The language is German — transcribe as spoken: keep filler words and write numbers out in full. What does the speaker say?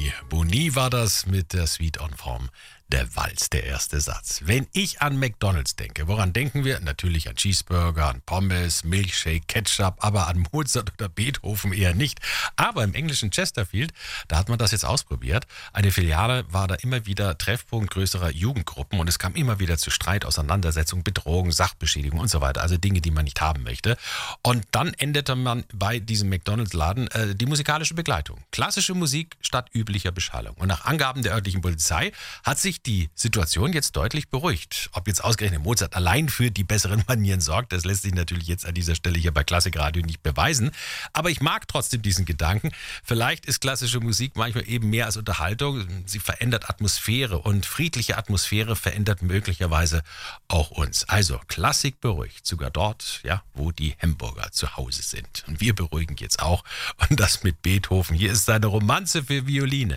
Boni. Boni war das mit der Suite en forme der Walz, der erste Satz. Wenn ich an McDonald's denke, woran denken wir? Natürlich an Cheeseburger, an Pommes, Milkshake, Ketchup, aber an Mozart oder Beethoven eher nicht. Aber im englischen Chesterfield, da hat man das jetzt ausprobiert. Eine Filiale war da immer wieder Treffpunkt größerer Jugendgruppen und es kam immer wieder zu Streit, Auseinandersetzung, Bedrohung, Sachbeschädigung und so weiter. Also Dinge, die man nicht haben möchte. Und dann änderte man bei diesem McDonald's-Laden äh, die musikalische Begleitung. Klassische Musik statt üblicher Beschallung. Und nach Angaben der örtlichen Polizei hat sich die Situation jetzt deutlich beruhigt. Ob jetzt ausgerechnet Mozart allein für die besseren Manieren sorgt, das lässt sich natürlich jetzt an dieser Stelle hier bei Klassikradio nicht beweisen. Aber ich mag trotzdem diesen Gedanken. Vielleicht ist klassische Musik manchmal eben mehr als Unterhaltung. Sie verändert Atmosphäre und friedliche Atmosphäre verändert möglicherweise auch uns. Also Klassik beruhigt, sogar dort, ja, wo die Hamburger zu Hause sind. Und wir beruhigen jetzt auch. Und das mit Beethoven. Hier ist seine Romanze für Violine.